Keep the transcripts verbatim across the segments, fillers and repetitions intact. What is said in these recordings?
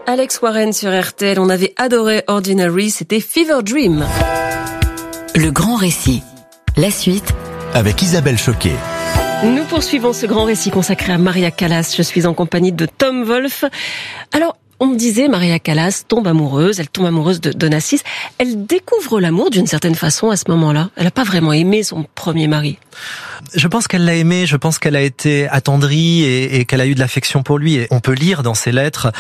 Alex Warren sur R T L, on avait adoré Ordinary, c'était Fever Dream. Le grand récit, la suite avec Isabelle Choquet. Nous poursuivons ce grand récit consacré à Maria Callas. Je suis en compagnie de Tom Wolfe. Alors, on me disait, Maria Callas tombe amoureuse, elle tombe amoureuse de Onassis. Elle découvre l'amour d'une certaine façon à ce moment-là. Elle n'a pas vraiment aimé son premier mari. Je pense qu'elle l'a aimé, je pense qu'elle a été attendrie et, et qu'elle a eu de l'affection pour lui. Et on peut lire dans ses lettres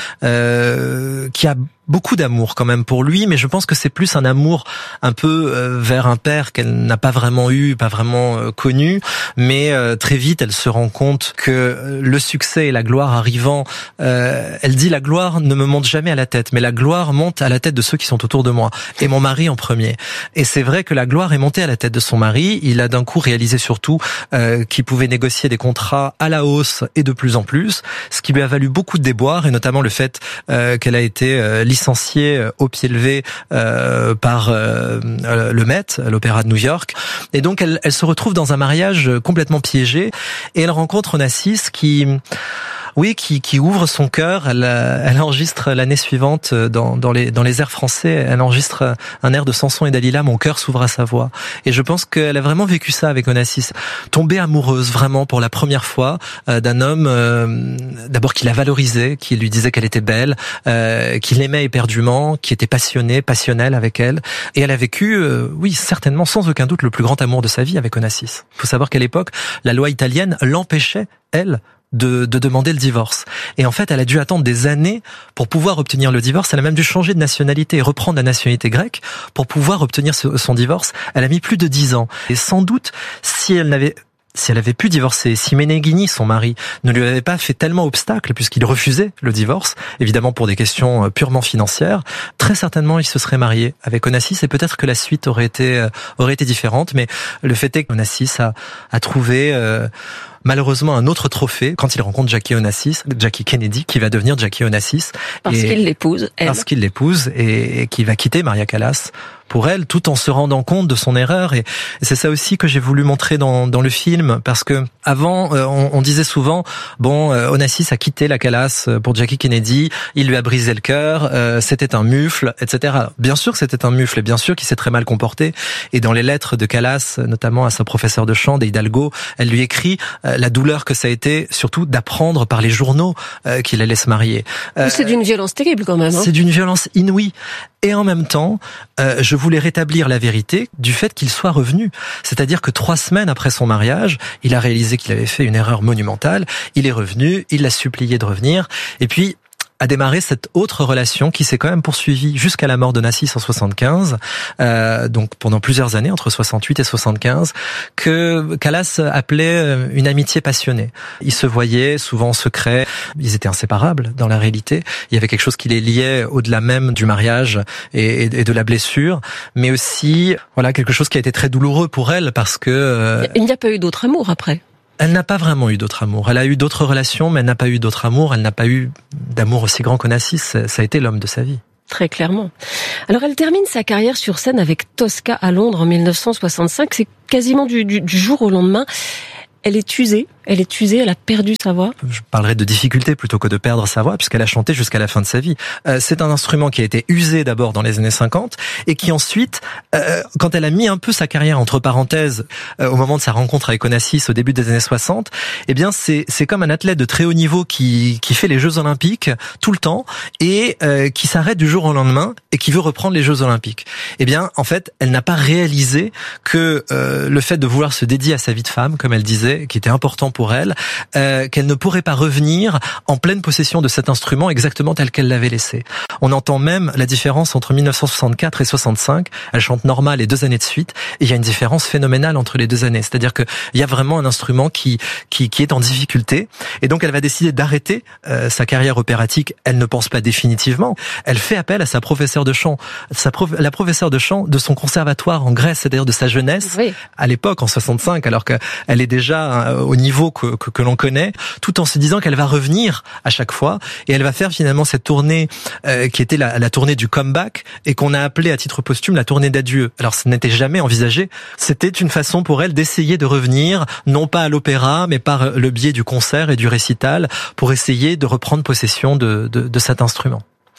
euh, qu'il y a beaucoup d'amour quand même pour lui, mais je pense que c'est plus un amour un peu euh, vers un père qu'elle n'a pas vraiment eu, pas vraiment euh, connu, mais euh, très vite elle se rend compte que le succès et la gloire arrivant, euh, elle dit la gloire ne me monte jamais à la tête, mais la gloire monte à la tête de ceux qui sont autour de moi, et mon mari en premier. Et c'est vrai que la gloire est montée à la tête de son mari, il a d'un coup réalisé surtout euh, qu'il pouvait négocier des contrats à la hausse et de plus en plus, ce qui lui a valu beaucoup de déboires, et notamment le fait euh, qu'elle a été euh, licenciée au pied levé euh, par euh, le Met, l'Opéra de New York. Et donc elle, elle se retrouve dans un mariage complètement piégé et elle rencontre Onassis qui... Oui, qui, qui ouvre son cœur. Elle, elle enregistre l'année suivante dans, dans les dans les airs français. Elle enregistre un air de Samson et Dalila. Mon cœur s'ouvre à sa voix. Et je pense qu'elle a vraiment vécu ça avec Onassis. Tombée amoureuse vraiment pour la première fois euh, d'un homme euh, d'abord qui la valorisait, qui lui disait qu'elle était belle, euh, qui l'aimait éperdument, qui était passionné, passionnel avec elle. Et elle a vécu, euh, oui, certainement, sans aucun doute, le plus grand amour de sa vie avec Onassis. Il faut savoir qu'à l'époque, la loi italienne l'empêchait, elle, De, de demander le divorce. Et en fait, elle a dû attendre des années pour pouvoir obtenir le divorce. Elle a même dû changer de nationalité et reprendre la nationalité grecque pour pouvoir obtenir son divorce. Elle a mis plus de dix ans. Et sans doute, si elle n'avait Si elle avait pu divorcer, si Meneghini, son mari, ne lui avait pas fait tellement obstacle, puisqu'il refusait le divorce, évidemment pour des questions purement financières, très certainement il se serait marié avec Onassis, et peut-être que la suite aurait été aurait été différente. Mais le fait est qu'Onassis a, a trouvé euh, malheureusement un autre trophée quand il rencontre Jackie Onassis, Jackie Kennedy, qui va devenir Jackie Onassis. Parce et, qu'il l'épouse, elle. Parce qu'il l'épouse et, et qui va quitter Maria Callas pour elle, tout en se rendant compte de son erreur. Et c'est ça aussi que j'ai voulu montrer dans, dans le film, parce que avant, euh, on, on disait souvent, bon, euh, Onassis a quitté la Callas pour Jackie Kennedy, il lui a brisé le cœur, euh, c'était un mufle, et cetera. Bien sûr que c'était un mufle, et bien sûr qu'il s'est très mal comporté. Et dans les lettres de Callas, notamment à sa professeure de chant, d'Hidalgo, elle lui écrit euh, la douleur que ça a été, surtout d'apprendre par les journaux euh, qu'il allait se marier. Euh, c'est d'une violence terrible quand même. Hein. C'est d'une violence inouïe. Et en même temps, euh, je voulais rétablir la vérité du fait qu'il soit revenu. C'est-à-dire que trois semaines après son mariage, il a réalisé qu'il avait fait une erreur monumentale. Il est revenu, il l'a supplié de revenir. Et puis, a démarré cette autre relation qui s'est quand même poursuivie jusqu'à la mort d'Onassis en soixante-quinze, euh, donc pendant plusieurs années, entre soixante-huit et soixante-quinze, que Callas appelait une amitié passionnée. Ils se voyaient souvent en secret, ils étaient inséparables dans la réalité. Il y avait quelque chose qui les liait au-delà même du mariage et, et de la blessure, mais aussi voilà quelque chose qui a été très douloureux pour elle parce que... Euh, il n'y a pas eu d'autre amour après. Elle n'a pas vraiment eu d'autre amour. Elle a eu d'autres relations, mais elle n'a pas eu d'autre amour. Elle n'a pas eu d'amour aussi grand qu'Onassis. Ça a été l'homme de sa vie. Très clairement. Alors elle termine sa carrière sur scène avec Tosca à Londres en mille neuf cent soixante-cinq. C'est quasiment du, du, du jour au lendemain. Elle est usée, elle est usée, elle a perdu sa voix. Je parlerai de difficulté plutôt que de perdre sa voix, puisqu'elle a chanté jusqu'à la fin de sa vie. Euh, c'est un instrument qui a été usé d'abord dans les années cinquante, et qui ensuite, euh, quand elle a mis un peu sa carrière entre parenthèses, euh, au moment de sa rencontre avec Onassis au début des années soixante, eh bien c'est c'est comme un athlète de très haut niveau qui qui fait les Jeux Olympiques tout le temps et euh, qui s'arrête du jour au lendemain et qui veut reprendre les Jeux Olympiques. Eh bien, en fait, elle n'a pas réalisé que euh, le fait de vouloir se dédier à sa vie de femme, comme elle disait, qui était important pour elle, euh, qu'elle ne pourrait pas revenir en pleine possession de cet instrument exactement tel qu'elle l'avait laissé. On entend même la différence entre mille neuf cent soixante-quatre et soixante-cinq. Elle chante normal les deux années de suite, et il y a une différence phénoménale entre les deux années. C'est-à-dire que il y a vraiment un instrument qui qui qui est en difficulté, et donc elle va décider d'arrêter euh, sa carrière opératique. Elle ne pense pas définitivement. Elle fait appel à sa professeure de chant, sa prof, la professeure de chant de son conservatoire en Grèce, c'est-à-dire de sa jeunesse, oui. À l'époque en soixante-cinq, alors qu'elle est déjà au niveau que, que, que l'on connaît, tout en se disant qu'elle va revenir à chaque fois, et elle va faire finalement cette tournée euh, qui était la, la tournée du comeback, et qu'on a appelée à titre posthume la tournée d'adieu. Alors ce n'était jamais envisagé, c'était une façon pour elle d'essayer de revenir, non pas à l'opéra, mais par le biais du concert et du récital, pour essayer de reprendre possession de, de, de cet instrument.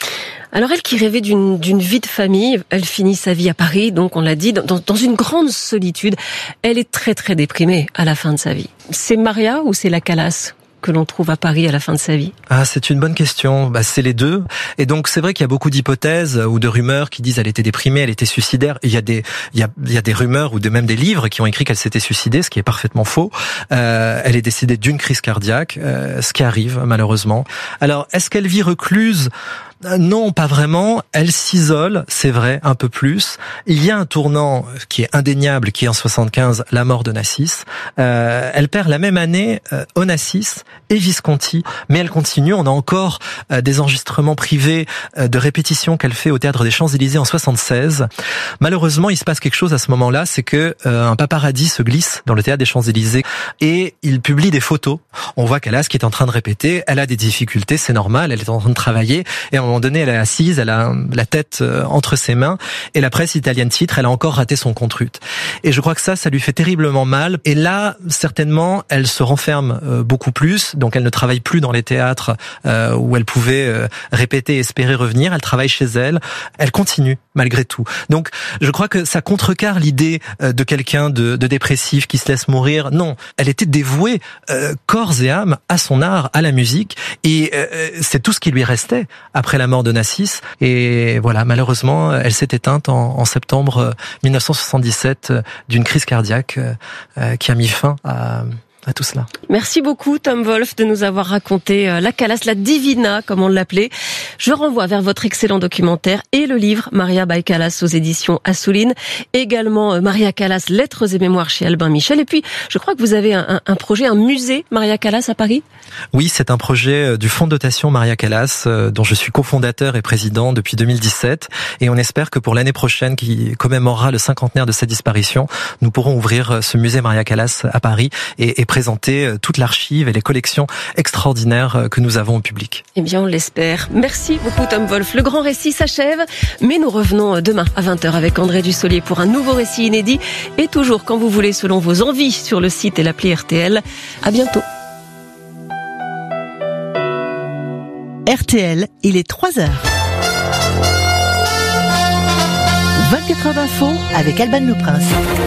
Alors elle qui rêvait d'une, d'une vie de famille, elle finit sa vie à Paris, donc on l'a dit, dans, dans une grande solitude. Elle est très très déprimée à la fin de sa vie. C'est Maria ou c'est la Callas que l'on trouve à Paris à la fin de sa vie? Ah, c'est une bonne question. Bah, c'est les deux. Et donc, c'est vrai qu'il y a beaucoup d'hypothèses ou de rumeurs qui disent elle était déprimée, elle était suicidaire. Il y a des, il y a, il y a des rumeurs ou de même des livres qui ont écrit qu'elle s'était suicidée, ce qui est parfaitement faux. Euh, elle est décédée d'une crise cardiaque, euh, ce qui arrive, malheureusement. Alors, est-ce qu'elle vit recluse? Non, pas vraiment. Elle s'isole, c'est vrai, un peu plus. Il y a un tournant qui est indéniable, qui est en soixante-quinze, la mort d'Onassis. Euh, elle perd la même année euh, Onassis et Visconti, mais elle continue. On a encore euh, des enregistrements privés euh, de répétitions qu'elle fait au Théâtre des Champs-Élysées en soixante-seize. Malheureusement, il se passe quelque chose à ce moment-là, c'est que euh, un paparazzi se glisse dans le Théâtre des Champs-Élysées et il publie des photos. On voit qu'elle a ce qui est en train de répéter. Elle a des difficultés, c'est normal. Elle est en train de travailler et à un moment donné, elle est assise, elle a la tête entre ses mains et la presse italienne titre, elle a encore raté son contrut. Et je crois que ça, ça lui fait terriblement mal. Et là, certainement, elle se renferme beaucoup plus. Donc, elle ne travaille plus dans les théâtres euh, où elle pouvait euh, répéter et espérer revenir. Elle travaille chez elle. Elle continue malgré tout. Donc, je crois que ça contrecarre l'idée de quelqu'un de, de dépressif qui se laisse mourir. Non, elle était dévouée euh, corps et âme à son art, à la musique. Et euh, c'est tout ce qui lui restait après la mort de Onassis. Et voilà, malheureusement, elle s'est éteinte en, en septembre dix-neuf cent soixante-dix-sept d'une crise cardiaque euh, qui a mis fin à... à tout cela. Merci beaucoup Tom Wolf de nous avoir raconté la Callas, la Divina comme on l'appelait. Je renvoie vers votre excellent documentaire et le livre Maria by Callas aux éditions Assouline. Également Maria Callas, Lettres et mémoires chez Albin Michel. Et puis je crois que vous avez un, un projet, un musée Maria Callas à Paris? Oui, c'est un projet du fonds de dotation Maria Callas dont je suis cofondateur et président depuis deux mille dix-sept. Et on espère que pour l'année prochaine qui commémorera le cinquantenaire de sa disparition, nous pourrons ouvrir ce musée Maria Callas à Paris et, et présenter toute l'archive et les collections extraordinaires que nous avons au public. Eh bien, on l'espère. Merci beaucoup Tom Wolf. Le grand récit s'achève, mais nous revenons demain à vingt heures avec André Dussolier pour un nouveau récit inédit et toujours quand vous voulez selon vos envies sur le site et l'appli R T L. À bientôt. R T L, il est trois heures. vingt-quatre heures d'info avec Alban Le Prince.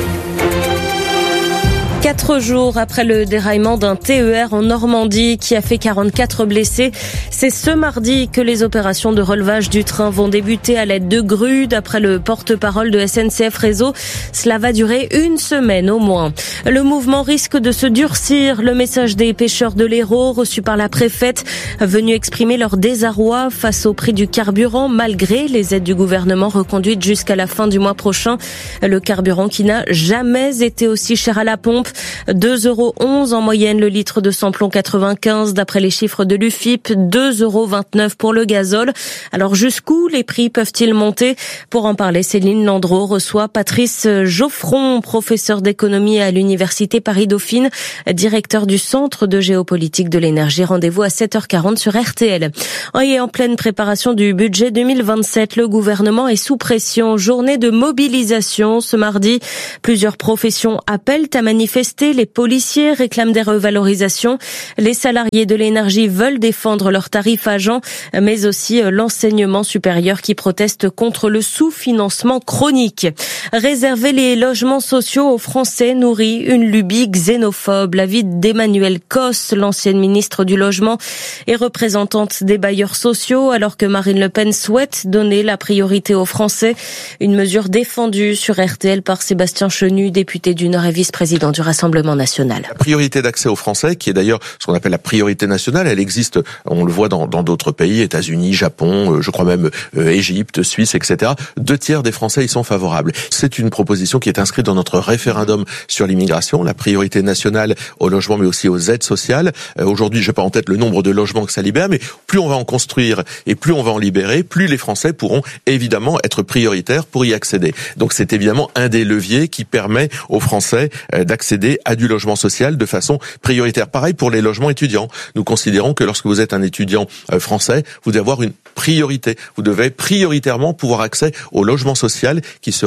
Quatre jours après le déraillement d'un T E R en Normandie qui a fait quarante-quatre blessés, c'est ce mardi que les opérations de relevage du train vont débuter à l'aide de grues. D'après le porte-parole de S N C F Réseau, cela va durer une semaine au moins. Le mouvement risque de se durcir. Le message des pêcheurs de l'Hérault reçu par la préfète, venu exprimer leur désarroi face au prix du carburant malgré les aides du gouvernement reconduites jusqu'à la fin du mois prochain. Le carburant qui n'a jamais été aussi cher à la pompe. deux euros onze en moyenne le litre de samplon quatre-vingt-quinze d'après les chiffres de l'U F I P, deux euros vingt-neuf pour le gazole. Alors jusqu'où les prix peuvent-ils monter? Pour en parler, Céline Landreau reçoit Patrice Geoffron, professeur d'économie à l'Université Paris-Dauphine, directeur du Centre de géopolitique de l'énergie. Rendez-vous à sept heures quarante sur R T L. Et en pleine préparation du budget deux mille vingt-sept, le gouvernement est sous pression. Journée de mobilisation ce mardi. Plusieurs professions appellent à manifester. Les policiers réclament des revalorisations. Les salariés de l'énergie veulent défendre leurs tarifs agents, mais aussi l'enseignement supérieur qui proteste contre le sous-financement chronique. Réserver les logements sociaux aux Français nourrit une lubie xénophobe. L'avis d'Emmanuelle Cos, l'ancienne ministre du Logement et représentante des bailleurs sociaux, alors que Marine Le Pen souhaite donner la priorité aux Français. Une mesure défendue sur R T L par Sébastien Chenu, député du Nord et vice-président du Rassemblement national. La priorité d'accès aux Français, qui est d'ailleurs ce qu'on appelle la priorité nationale, elle existe, on le voit dans dans d'autres pays, États-Unis, Japon, je crois même euh, Égypte, Suisse, et cetera. Deux tiers des Français y sont favorables. C'est une proposition qui est inscrite dans notre référendum sur l'immigration, la priorité nationale au logement, mais aussi aux aides sociales. Euh, aujourd'hui, je n'ai pas en tête le nombre de logements que ça libère, mais plus on va en construire et plus on va en libérer, plus les Français pourront évidemment être prioritaires pour y accéder. Donc c'est évidemment un des leviers qui permet aux Français euh, d'accéder à du logement social de façon prioritaire. Pareil pour les logements étudiants. Nous considérons que lorsque vous êtes un étudiant français, vous devez avoir une priorité. Vous devez prioritairement pouvoir accéder au logement social qui sera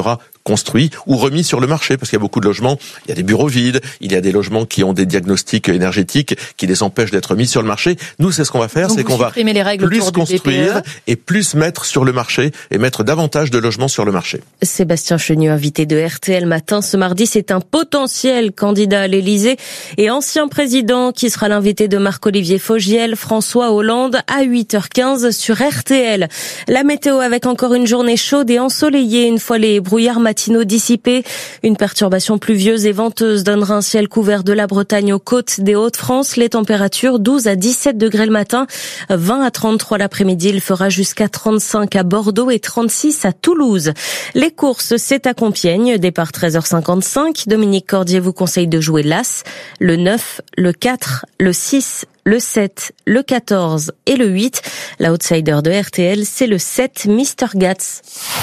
construits ou remis sur le marché, parce qu'il y a beaucoup de logements, il y a des bureaux vides, il y a des logements qui ont des diagnostics énergétiques qui les empêchent d'être mis sur le marché. Nous, c'est ce qu'on va faire, Donc c'est qu'on va les règles plus construire construire et plus mettre sur le marché et mettre davantage de logements sur le marché. Sébastien Chenu, invité de R T L Matin ce mardi, c'est un potentiel candidat à l'Élysée et ancien président qui sera l'invité de Marc-Olivier Fogiel, François Hollande à huit heures quinze sur R T L. La météo avec encore une journée chaude et ensoleillée une fois les brouillards matinaux dissipés. Une perturbation pluvieuse et venteuse donnera un ciel couvert de la Bretagne aux côtes des Hauts-de-France. Les températures douze à dix-sept degrés le matin, vingt à trente-trois l'après-midi. Il fera jusqu'à trente-cinq à Bordeaux et trente-six à Toulouse. Les courses, c'est à Compiègne. Départ treize heures cinquante-cinq. Dominique Cordier vous conseille de jouer l'As, le neuf, le quatre, le six, le sept, le quatorze et le huit. L'outsider de R T L, c'est le sept, Mister Gats.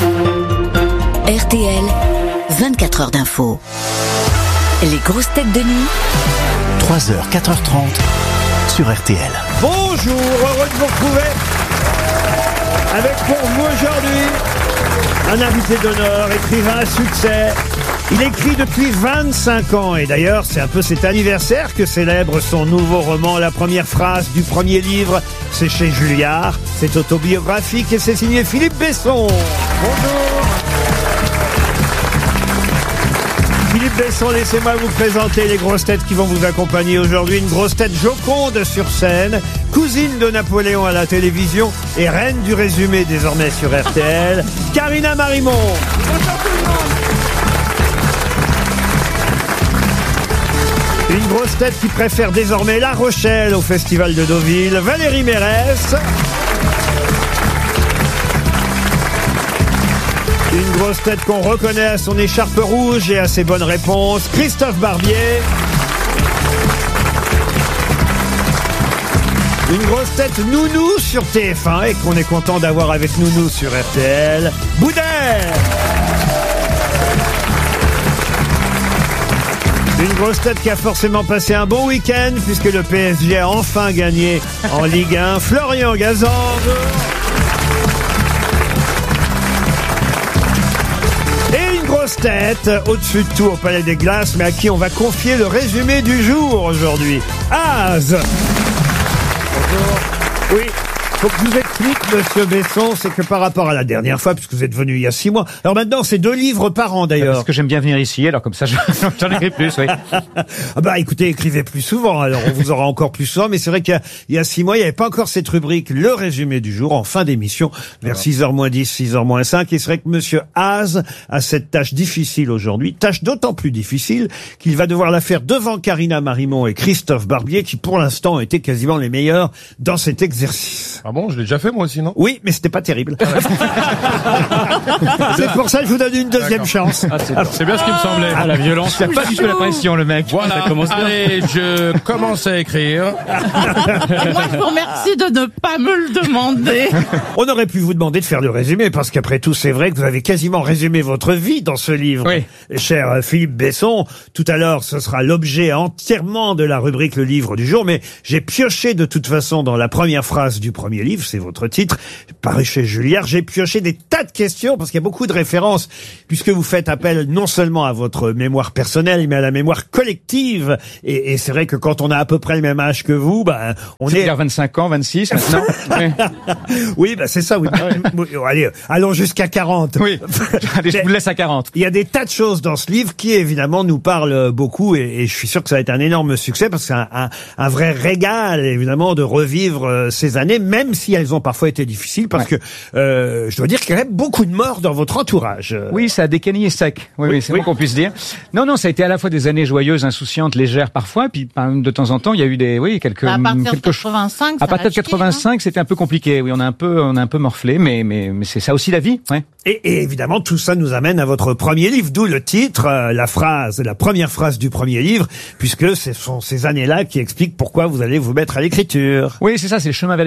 R T L, vingt-quatre heures d'info. Les grosses têtes de nuit. trois heures, quatre heures trente sur R T L. Bonjour, heureux de vous retrouver avec pour vous aujourd'hui un invité d'honneur, écrivain à succès. Il écrit depuis vingt-cinq ans et d'ailleurs c'est un peu cet anniversaire que célèbre son nouveau roman. La première phrase du premier livre, c'est chez Julliard, c'est autobiographique et c'est signé Philippe Besson. Bonjour. Philippe Besson, laissez-moi vous présenter les grosses têtes qui vont vous accompagner aujourd'hui. Une grosse tête joconde sur scène, cousine de Napoléon à la télévision et reine du résumé désormais sur R T L, Karina Marimon. Bonjour tout le monde. Une grosse tête qui préfère désormais La Rochelle au Festival de Deauville, Valérie Mérès. Une grosse tête qu'on reconnaît à son écharpe rouge et à ses bonnes réponses, Christophe Barbier. Une grosse tête nounou sur T F un et qu'on est content d'avoir avec nounou sur R T L, Boudère. Une grosse tête qui a forcément passé un bon week-end puisque le P S G a enfin gagné en Ligue un, Florian Gazan. Et une grosse tête, au-dessus de tout au Palais des Glaces, mais à qui on va confier le résumé du jour aujourd'hui. Az. Bonjour. Oui. Faut que je vous explique, monsieur Besson, c'est que par rapport à la dernière fois, puisque vous êtes venu il y a six mois, alors maintenant c'est deux livres par an d'ailleurs. Parce que j'aime bien venir ici, alors comme ça j'en écris plus, oui. Ah bah écoutez, écrivez plus souvent, alors on vous aura encore plus souvent, mais c'est vrai qu'il y a, il y a six mois, il n'y avait pas encore cette rubrique, le résumé du jour, en fin d'émission, vers six heures moins dix, six heures moins cinq, et c'est vrai que monsieur Az a cette tâche difficile aujourd'hui, tâche d'autant plus difficile qu'il va devoir la faire devant Karina Marimon et Christophe Barbier, qui pour l'instant ont été quasiment les meilleurs dans cet exercice. Ah bon, je l'ai déjà fait moi aussi, non? Oui, mais c'était pas terrible. C'est pour ça que je vous donne une deuxième chance. Ah, c'est, c'est bien ce qui me semblait. Ah, la violence, il n'y a pas du tout la pression, le mec. Voilà, ça commence bien. Allez, je commence à écrire. Et moi, je vous remercie de ne pas me le demander. On aurait pu vous demander de faire le résumé, parce qu'après tout, c'est vrai que vous avez quasiment résumé votre vie dans ce livre. Oui. Cher Philippe Besson, tout à l'heure, ce sera l'objet entièrement de la rubrique Le Livre du Jour, mais j'ai pioché de toute façon dans la première phrase du premier livre, c'est votre titre, paru chez Julliard, j'ai pioché des tas de questions parce qu'il y a beaucoup de références, puisque vous faites appel non seulement à votre mémoire personnelle, mais à la mémoire collective. Et, et c'est vrai que quand on a à peu près le même âge que vous, bah, on c'est est... C'est-à-dire vingt-cinq ans, vingt-six maintenant. Oui, bah, c'est ça, oui. Ouais. Allez, allons jusqu'à quarante. Oui. Allez, je vous laisse à quarante. Il y a des tas de choses dans ce livre qui, évidemment, nous parlent beaucoup, et, et je suis sûr que ça va être un énorme succès parce que c'est un, un, un vrai régal, évidemment, de revivre euh, ces années, même si elles ont parfois été difficiles, parce ouais. que euh, je dois dire qu'il y a même beaucoup de morts dans votre entourage. Oui, ça a décanillé sec. Oui, oui, oui c'est oui. bon qu'on puisse dire. Non, non, ça a été à la fois des années joyeuses, insouciantes, légères parfois, puis de temps en temps, il y a eu des, oui, quelques. À partir quelques... de quatre-vingt-cinq, à partir de quatre-vingt-cinq, c'était un peu compliqué. Oui, on a un peu, on a un peu morflé, mais mais mais c'est ça aussi la vie. Ouais. Et, et évidemment, tout ça nous amène à votre premier livre, d'où le titre, euh, la phrase, la première phrase du premier livre, puisque ce sont ces années-là qui expliquent pourquoi vous allez vous mettre à l'écriture. Oui, c'est ça, c'est le chemin vers l'écriture. C'est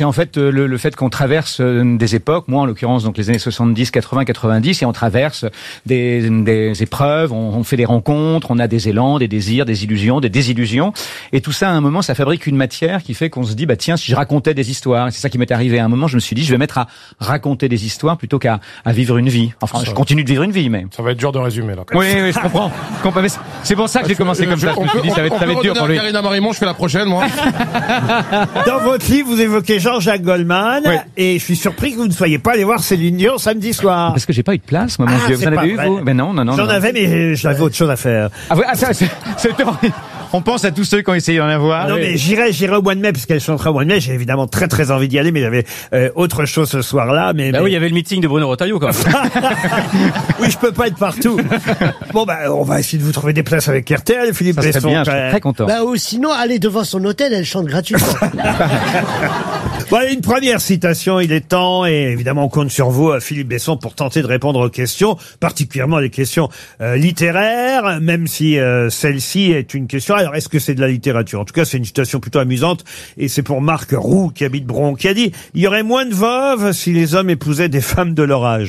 c'est en fait euh, le, le fait qu'on traverse euh, des époques, moi en l'occurrence donc les années soixante-dix, quatre-vingts, quatre-vingt-dix, et on traverse des, des épreuves, on, on fait des rencontres, on a des élans, des désirs, des illusions, des désillusions, et tout ça à un moment ça fabrique une matière qui fait qu'on se dit bah tiens, si je racontais des histoires, c'est ça qui m'est arrivé à un moment, je me suis dit je vais mettre à raconter des histoires plutôt qu'à à vivre une vie. Enfin, ça je continue de vivre une vie, mais ça va être dur de résumer là. Oui, oui, je comprends. C'est pour ça que j'ai commencé comme je, ça. Je on me peut, suis dit ça va être, ça va être dur pour lui. Karina Marimon, je fais la prochaine, moi. Dans votre livre, vous évoquez Jean-Jacques Goldman, oui. et je suis surpris que vous ne soyez pas allé voir Céline Dion samedi soir. Parce que j'ai pas eu de place, moi, mon ah, vieux. Vous en avez eu, vous? Ben non, non, non. J'en non. avais, mais j'avais autre chose à faire. Ah, ouais, ah ça, c'est, c'est on pense à tous ceux qui ont essayé d'en avoir. Non, oui. mais j'irai, j'irai au mois de mai, puisqu'elle chantera au mois de mai. J'ai évidemment très, très envie d'y aller, mais j'avais euh, autre chose ce soir-là. Mais, bah mais... oui, il y avait le meeting de Bruno Retailleau, quand même. Oui, je peux pas être partout. Bon, bah, on va essayer de vous trouver des places avec R T L, Philippe Besson. Ça serait bien, je serais très content. Bah, ou sinon, allez devant son hôtel, elle chante gratuitement. Voilà une première citation, il est temps, et évidemment on compte sur vous, Philippe Besson, pour tenter de répondre aux questions, particulièrement les questions euh, littéraires, même si euh, celle-ci est une question. Alors, est-ce que c'est de la littérature? En tout cas, c'est une citation plutôt amusante, et c'est pour Marc Roux, qui habite Bron, qui a dit « Il y aurait moins de veuves si les hommes épousaient des femmes de leur âge. »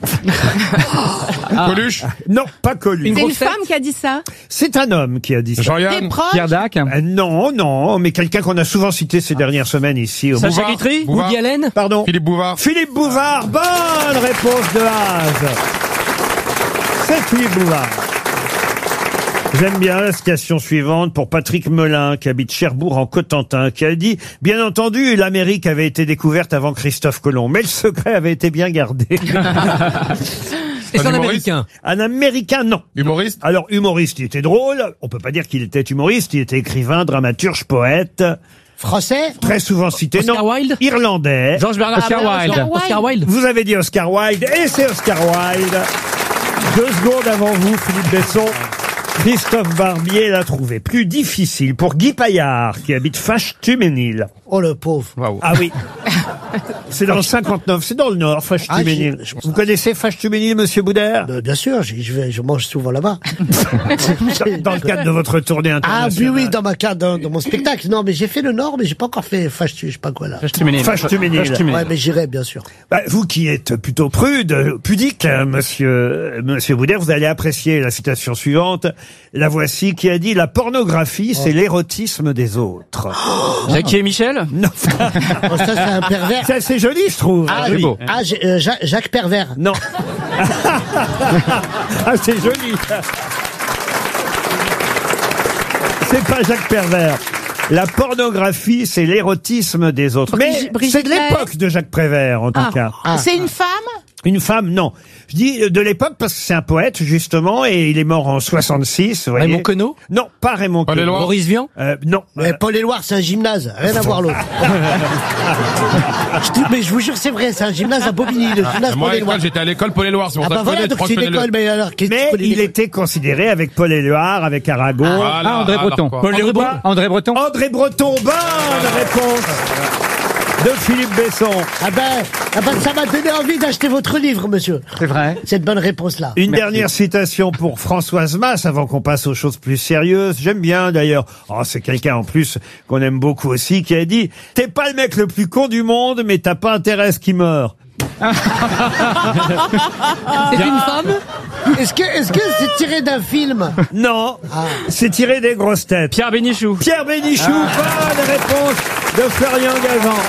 Coluche? Non, pas Coluche. C'est une femme qui a dit ça? C'est un homme qui a dit ça. Jean-Yann? Pierre Dac? Euh, non, non, mais quelqu'un qu'on a souvent cité ces dernières semaines ici. Au Sacha Guitry? Woody Allen? Pardon? Philippe Bouvard? Philippe Bouvard, bonne réponse de Haas. C'est Philippe Bouvard. J'aime bien la citation suivante pour Patrick Melin, qui habite Cherbourg en Cotentin, qui a dit « Bien entendu, l'Amérique avait été découverte avant Christophe Colomb, mais le secret avait été bien gardé. » Et c'est un Américain? Un Américain, non. Humoriste? Alors, humoriste, il était drôle. On peut pas dire qu'il était humoriste. Il était écrivain, dramaturge, poète. Français? Très souvent cité. Oscar non. Wilde? Irlandais. George Bernard Oscar Wilde. Oscar, Oscar Wilde? Vous avez dit Oscar Wilde, et c'est Oscar Wilde. Deux secondes avant vous, Philippe Besson. Christophe Barbier l'a trouvé plus difficile pour Guy Paillard, qui habite Fâche-Tuménil. Oh, le pauvre. Wow. Ah oui. C'est dans le cinquanteneuf, c'est dans le Nord, Fâche-Tuménil. Ah, je- je- Vous connaissez Fâche-Tuménil, monsieur Boudère? Euh, bien sûr, j'y- je, vais, je mange souvent là-bas. Dans le cadre de votre tournée Ah internationale. oui, oui, dans ma carte, dans, dans mon spectacle. Non, mais j'ai fait le Nord, mais j'ai pas encore fait fâche je sais pas quoi là. Fâche-Tuménil. Fâche-Tuménil. Fâche-Tuménil. Ouais, mais j'irai, bien sûr. Bah, vous qui êtes plutôt prude, pudique, hein, monsieur, monsieur Boudère, vous allez apprécier la citation suivante. La voici, qui a dit « La pornographie, c'est l'érotisme des autres. Jackie et Michel? Non. Oh, ça, c'est un pervers. C'est assez joli, je trouve. Ah, c'est oui. beau. Ah, j'ai- euh, Jacques, Jacques Pervers. Non. Ah, c'est joli. C'est pas Jacques Pervers. La pornographie, c'est l'érotisme des autres. Mais Brigitte c'est de Lahaie. l'époque de Jacques Prévert, en tout Ah. cas. Ah. C'est une femme? Une femme, non. Je dis de l'époque parce que c'est un poète, justement, et il est mort en soixante-six. Vous voyez. Raymond Queneau? Non, pas Raymond Paul Queneau. Éluard? Maurice Vian? Euh, non. Mais Paul Éluard, c'est un gymnase. Rien à voir l'autre. Je dis, mais je vous jure, c'est vrai, c'est un gymnase à Bobigny, le gymnase Moi, Paul à Éluard. l'école, j'étais à l'école Paul Éluard, c'est pour Ah ça bah que je voilà, connais, je donc crois c'est que une je connais école, mais alors, qu'est-ce que tu Mais connais il l'école était considéré avec Paul Éluard, avec Aragon. le- Voilà, Ah, André alors Breton. quoi. Paul André, Leroy. Breton. André Breton. André Breton, bonne réponse de Philippe Besson. Ah ben, ah ben, ça m'a donné envie d'acheter votre livre, monsieur. C'est vrai. Cette bonne réponse-là. Une Merci. dernière citation pour Françoise Masse avant qu'on passe aux choses plus sérieuses. J'aime bien d'ailleurs. Oh, c'est quelqu'un en plus qu'on aime beaucoup aussi qui a dit « T'es pas le mec le plus con du monde, mais t'as pas intérêt à ce qu'il meure. » C'est une femme? Est-ce que, est-ce que c'est tiré d'un film? Non, Ah. c'est tiré des grosses têtes. Pierre Bénichou? Pierre Bénichou, bonne réponse de Florian Gazan.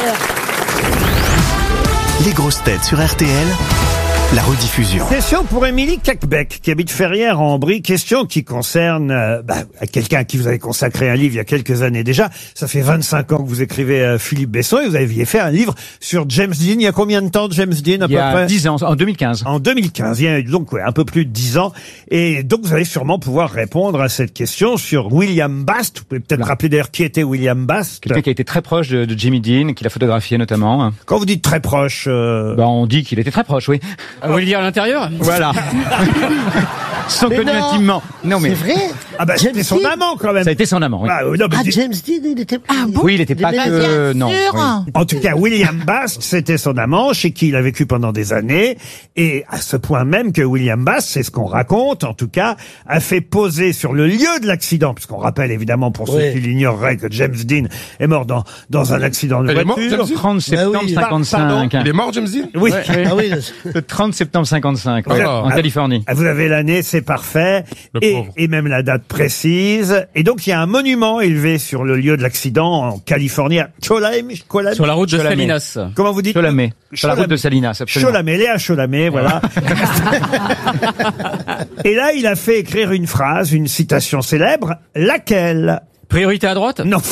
Les grosses têtes sur R T L, la rediffusion. Question pour Émilie Cacbec, qui habite Ferrières en Brie. Question qui concerne euh, bah, à quelqu'un à qui vous avez consacré un livre il y a quelques années déjà. Ça fait vingt-cinq ans que vous écrivez euh, Philippe Besson et vous aviez fait un livre sur James Dean. Il y a combien de temps de James Dean à Il y peu a près dix ans, en deux mille quinze. En deux mille quinze, il y a donc ouais, un peu plus de dix ans. Et donc vous allez sûrement pouvoir répondre à cette question sur William Bast. Vous pouvez peut-être Voilà. rappeler d'ailleurs qui était William Bast. Quelqu'un qui a été très proche de, de Jimmy Dean, qui l'a photographié notamment. Quand vous dites très proche... euh, Ben, on dit qu'il était très proche, oui. Vous voulez dire à l'intérieur? Voilà. sont Mais connus non. intimement. Non mais C'est vrai. Ah bah, c'était James son Dean amant quand même. ça a été son amant. Oui, Ah, euh, non, mais Ah, dis- James Dean, il était. Ah bon oui il était pas que non. oui. En tout cas, William Bast, c'était son amant, chez qui il a vécu pendant des années, et à ce point même que William Bast, c'est ce qu'on raconte, en tout cas, a fait poser sur le lieu de l'accident, puisqu'on rappelle évidemment pour ceux Oui. qui l'ignoreraient que James Dean est mort dans dans un accident de Elle est morte, voiture. James Dean trente septembre Ah oui. cinquante-cinq. Il est mort, James Dean? Oui. Ah oui. Le trente septembre cinquante-cinq, ouais, Ah. en Californie. Vous avez l'année, c'est parfait, Le et, pauvre. et même la date précise. Et donc il y a un monument élevé sur le lieu de l'accident en Californie, à Cholamé. Cholamé. Sur la route de Cholamé. Salinas. Comment vous dites? Cholamé. Sur la route de Cholamé. Salinas, absolument. Cholamé, Léa Cholamé, voilà. Et là, il a fait écrire une phrase, une citation célèbre, laquelle? Priorité à droite? Non.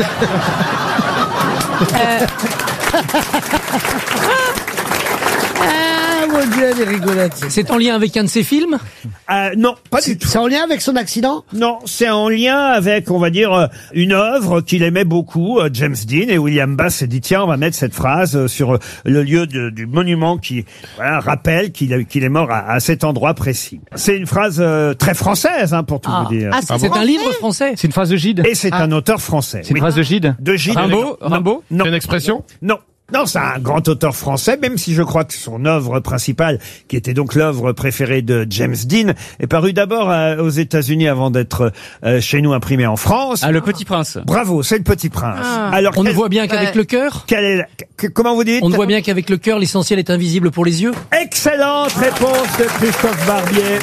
Ah mon Dieu, les rigolotes. C'est en lien avec un de ses films? Euh, non, pas du tout. C'est en lien avec son accident? Non, c'est en lien avec, on va dire, euh, une œuvre qu'il aimait beaucoup, euh, James Dean, et William Bass s'est dit, tiens, on va mettre cette phrase euh, sur euh, le lieu de- du monument qui voilà, rappelle qu'il a- qu'il est mort à, à cet endroit précis. C'est une phrase euh, très française, hein, pour tout vous dire. Ah, c'est un livre français? C'est une phrase de Gide. Et c'est un auteur français. C'est une oui. phrase de Gide. De Gide. Rimbaud? Non. Rimbaud? Non. C'est une expression? Non. Non, c'est un grand auteur français, même si je crois que son œuvre principale, qui était donc l'œuvre préférée de James Dean, est parue d'abord euh, aux États-Unis avant d'être euh, chez nous imprimée en France. Ah, Le Petit Prince. Bravo, c'est Le Petit Prince. Ah. Alors, On ne quel- voit bien qu'avec le cœur? quelle est la- que- comment vous dites? On ne voit bien qu'avec le cœur, l'essentiel est invisible pour les yeux? Excellente réponse de Christophe Barbier.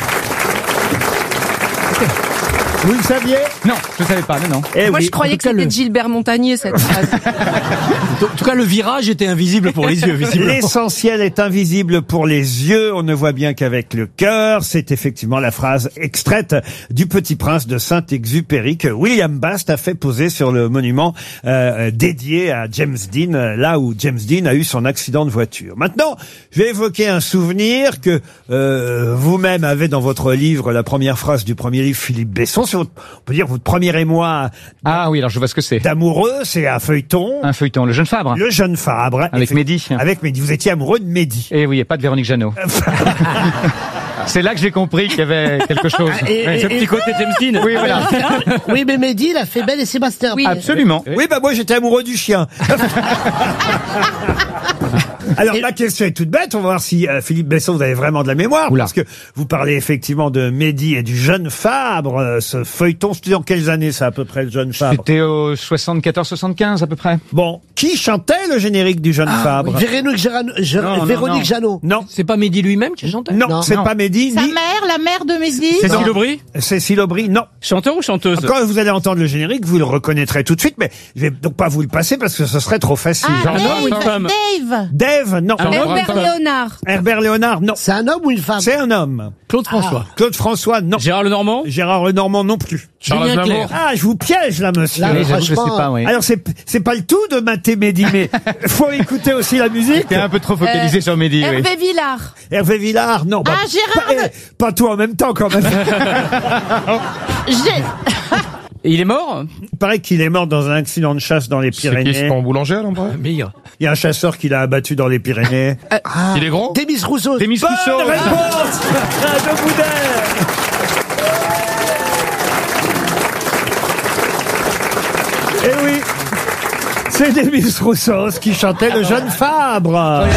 Vous le saviez? Non, je ne savais pas, non, non. Eh Moi, oui. je croyais en que tout cas, c'était le- de Gilbert Montagnier, cette phrase. En tout cas, le virage était invisible pour les yeux, visiblement. L'essentiel est invisible pour les yeux, on ne voit bien qu'avec le cœur. C'est effectivement la phrase extraite du Petit Prince de Saint-Exupéry que William Bast a fait poser sur le monument euh, dédié à James Dean, euh, là où James Dean a eu son accident de voiture. Maintenant, je vais évoquer un souvenir que euh, vous-même avez dans votre livre, la première phrase du premier livre, Philippe Besson. C'est votre, on peut dire votre premier émoi Ah oui, alors je vois ce que c'est. d'amoureux, c'est un feuilleton. Un feuilleton, le jeune Fabre. Le jeune Fabre. Avec Effect- Mehdi. Avec Mehdi. Vous étiez amoureux de Mehdi. Eh oui, et pas de Véronique Jeannot. C'est là que j'ai compris qu'il y avait quelque chose. Et- Ouais. et- Ce petit côté James Dean. Oui, voilà. Oui, mais Mehdi, il a fait Belle et Sébastien. Oui. Absolument. Oui, bah moi j'étais amoureux du chien. Alors la question est toute bête, on va voir si euh, Philippe Besson vous avez vraiment de la mémoire, Oula. parce que vous parlez effectivement de Mehdi et du jeune Fabre, euh, ce feuilleton, c'était dans quelles années ça à peu près le jeune Fabre? C'était au soixante-quatorze soixante-quinze à peu près. Bon, qui chantait le générique du jeune Fabre? Véronique, Jeannot- Je- Non, non, Véronique non. Jeannot. Non, C'est pas Mehdi lui-même qui chantait? non, Non. c'est Non. pas Mehdi, Sa ni mère, la mère de Mehdi. Cécile Aubry? Cécile Aubry, non. Chanteur ou chanteuse? Quand vous allez entendre le générique, vous le reconnaîtrez tout de suite, mais je vais donc pas vous le passer parce que ce serait trop facile. Ah, Genre un homme ou une Dave, femme? Dave. Dave, non. Un homme ou une Herbert femme? Léonard. Herbert Léonard, non. C'est un homme ou une femme? C'est un homme. Claude François. Claude François, non. Gérard Lenormand? Gérard Lenormand non plus. Charles Julien Aznavour? Clerc. Ah, je vous piège là, monsieur. Là, Oui, j'avoue, je sais franchement, pas, oui. Alors c'est c'est pas le tout de mater Mehdi, mais faut écouter aussi la musique. T'es un peu trop focalisé sur Mehdi, oui. Hervé Villard. Hervé Villard, non. bah, Ah, Gérard pas, eh, pas tout en même temps quand même. J'ai- Et il est mort? Il paraît qu'il est mort dans un accident de chasse dans les C'est qui, c'est Pyrénées. pas en boulanger, à l'endroit? Mire. Il y a un chasseur qui l'a abattu dans les Pyrénées. Il est gros? Démis Rousseau. Demis Bonne Rousseau. réponse de Boudère. Eh oui, c'est Demis Roussos qui chantait le jeune Fabre.